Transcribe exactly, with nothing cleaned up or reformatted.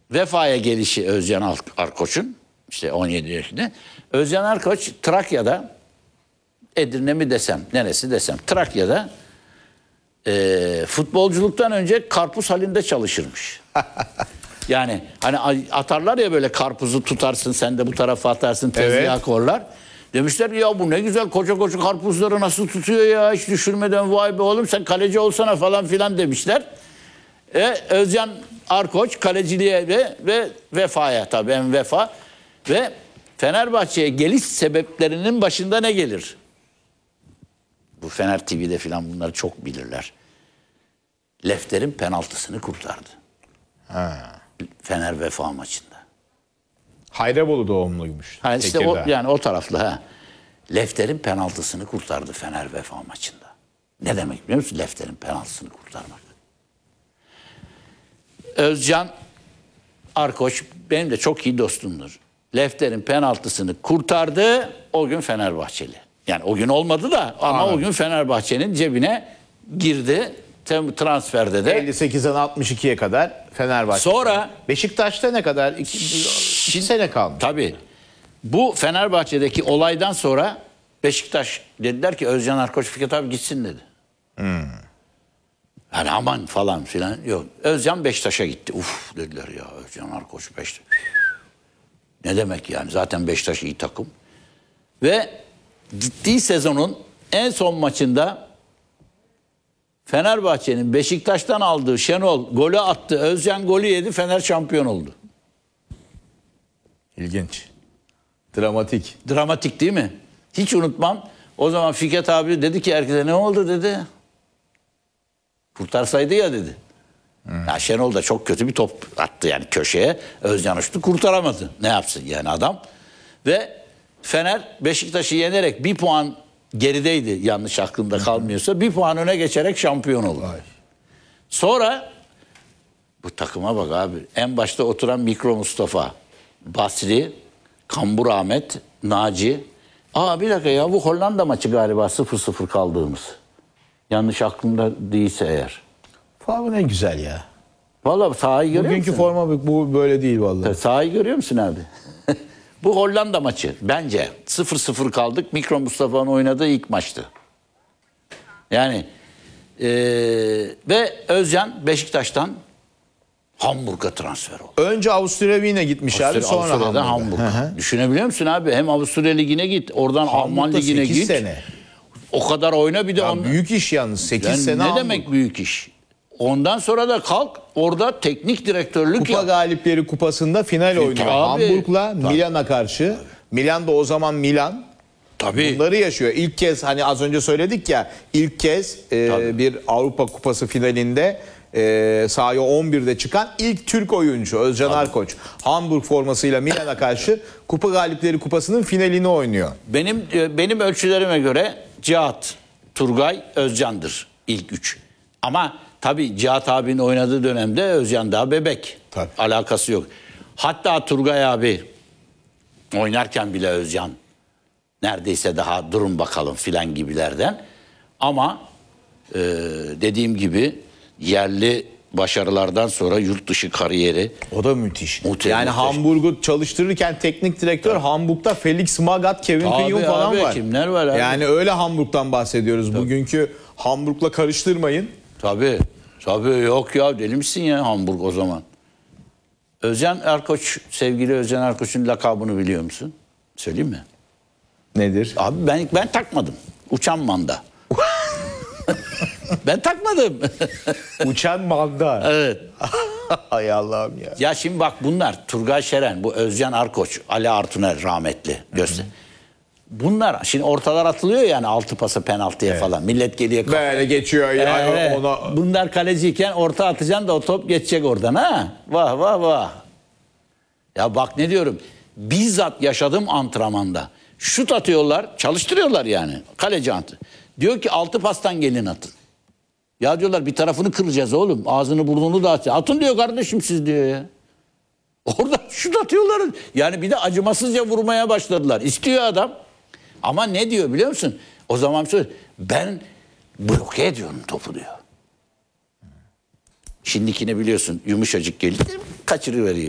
Vefa'ya gelişi Özcan Ar- Arkoç'un işte on yedi yaşında. Özcan Arkoç Trakya'da, Edirne mi desem, neresi desem, Trakya'da e, futbolculuktan önce karpuz halinde çalışırmış. Yani hani atarlar ya böyle, karpuzu tutarsın sen de bu tarafa atarsın, tezgaha evet. korlar. Demişler ya bu ne güzel koca koca karpuzları nasıl tutuyor ya, hiç düşürmeden, vay be oğlum sen kaleci olsana falan filan demişler. E, Özcan Arkoç kaleciliğe ve, ve Vefa'ya, tabii en Vefa ve Fenerbahçe'ye geliş sebeplerinin başında ne gelir? Bu Fener T V'de filan bunları çok bilirler. Lefter'in penaltısını kurtardı. Ha. Fener Vefa maçında. Hayrabolu doğumluymuş. Ha işte o, yani o taraflı ha. Lefter'in penaltısını kurtardı Fener Vefa maçında. Ne demek biliyor musun Lefter'in penaltısını kurtarmak? Özcan Arkoç benim de çok iyi dostumdur. Lefter'in penaltısını kurtardı, o gün Fenerbahçeli. Yani o gün olmadı da ama Anladım. o gün Fenerbahçe'nin cebine girdi. Transferde de. elli sekizden altmış ikiye kadar Fenerbahçe. Sonra Beşiktaş'ta ne kadar? İki, iki sene kalmış. Tabii. Bu Fenerbahçe'deki olaydan sonra Beşiktaş dediler ki Özcan Arkoç Fikret abi gitsin dedi. Hmm. Yani aman falan filan yok. Özcan Beşiktaş'a gitti. Uf dediler ya Özcan Arkoç Beşiktaş. Ne demek yani, zaten Beşiktaş iyi takım. Ve gittiği sezonun en son maçında Fenerbahçe'nin Beşiktaş'tan aldığı Şenol golü attı. Özcan golü yedi. Fener şampiyon oldu. İlginç. Dramatik. Dramatik değil mi? Hiç unutmam. O zaman Fikret abi dedi ki herkese ne oldu dedi. Kurtarsaydı ya dedi. Hmm. Ya Şenol da çok kötü bir top attı yani köşeye. Özcan uçtu, kurtaramadı. Ne yapsın yani adam. Ve Fener Beşiktaş'ı yenerek bir puan gerideydi yanlış aklımda kalmıyorsa. Bir puan öne geçerek şampiyon oldu. Ay. Sonra bu takıma bak abi. En başta oturan Mikro Mustafa, Basri, Kambur Ahmet, Naci. Aa bir dakika ya, bu Hollanda maçı galiba sıfır sıfır kaldığımız. Yanlış aklımda değilse eğer. Forma ne güzel ya. Vallahi sahayı görüyor Bugünkü musun? Bugünkü forma bu böyle değil vallahi. Sahayı görüyor musun abi? Bu Hollanda maçı bence sıfır sıfır kaldık. Mikro Mustafa'nın oynadığı ilk maçtı. Yani ee, ve Özcan Beşiktaş'tan Hamburg'a transfer oldu. Önce Avusturya Vine'e gitmiş Avusturya, abi, sonra Avusturya'dan Hamburg'a. Hamburg'a. Düşünebiliyor musun abi? Hem Avusturya Ligi'ne git, oradan Hamburg'da Alman Ligi'ne git. sene. O kadar oyna bir de ya on... büyük iş yalnız sekiz yani sene ne Hamburg. demek büyük iş? Ondan sonra da kalk orada teknik direktörlük Kupa yap. Galipleri Kupası'nda final oynuyor. Abi, Hamburg'la Milan'a karşı. Tabii. Milan da o zaman Milan. Tabii. Bunları yaşıyor. İlk kez, hani az önce söyledik ya, ilk kez e, bir Avrupa Kupası finalinde e, sahaya on birde çıkan ilk Türk oyuncu Özcan Tabii. Arkoç. Hamburg formasıyla Milan'a karşı Kupa Galipleri Kupası'nın finalini oynuyor. Benim benim ölçülerime göre Cihat, Turgay, Özcan'dır ilk üç. Ama tabii Cihat abinin oynadığı dönemde Özcan daha bebek. Tabii. Alakası yok. Hatta Turgay abi oynarken bile Özcan neredeyse daha durun bakalım filan gibilerden. Ama e, dediğim gibi yerli başarılardan sonra yurt dışı kariyeri. O da müthiş. Muhteşem. Yani Hamburg'u çalıştırırken teknik direktör evet. Hamburg'da Felix Magath, Kevin Pinion falan abi, var. Kimler var abi? Yani öyle Hamburg'dan bahsediyoruz. Tabii. Bugünkü Hamburg'la karıştırmayın. Tabii. Tabii yok ya, deli misin ya Hamburg o zaman? Özcan Arkoç, sevgili Özcan Arkoç'un lakabını biliyor musun? Söyleyeyim mi? Nedir? Abi ben ben takmadım. Uçan manda. Ben takmadım. Uçan manda. Evet. Hay Allah'ım ya. Ya şimdi bak bunlar Turgay Şeren, bu Özcan Arkoç, Ali Artuner rahmetli. Göster. Bunlar şimdi ortalar atılıyor yani altı pası penaltıya evet. falan. Millet geliyor. Böyle geçiyor ya. Ee, ona... Bunlar kaleciyken orta atacaksın da o top geçecek oradan ha. Vah vah vah. Ya bak ne diyorum. Bizzat yaşadım antrenmanda. Şut atıyorlar, çalıştırıyorlar yani. Kaleci antı. Diyor ki altı pastan gelin atın. Ya diyorlar bir tarafını kıracağız oğlum. Ağzını burnunu dağıtın. Atın diyor kardeşim siz diyor ya. Orada şut atıyorlar. Yani bir de acımasızca vurmaya başladılar. İstiyor adam. Ama ne diyor biliyor musun? O zaman söylüyor. Ben bloke ediyorum topu diyor. Şimdikine biliyorsun yumuşacık geldi kaçırıveriyor.